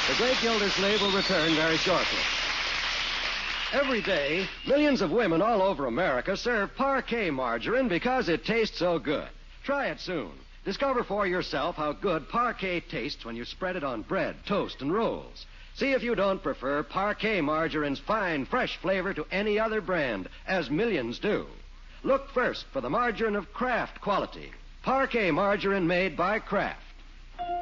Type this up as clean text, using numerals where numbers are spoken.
The Great Gildersleeve will return very shortly. Every day, millions of women all over America serve Parquet margarine because it tastes so good. Try it soon. Discover for yourself how good Parquet tastes when you spread it on bread, toast, and rolls. See if you don't prefer Parquet margarine's fine, fresh flavor to any other brand, as millions do. Look first for the margarine of Kraft quality. Parquet margarine made by Kraft.